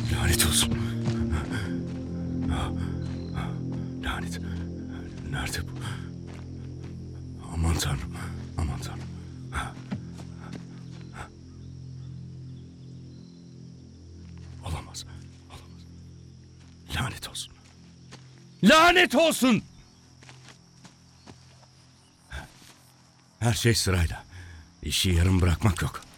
Lanet olsun. Lanet. Nerede bu? Aman Tanrım. Aman Tanrım. Olamaz. Olamaz. Lanet olsun. Lanet olsun! Her şey sırayla. İşi yarım bırakmak yok.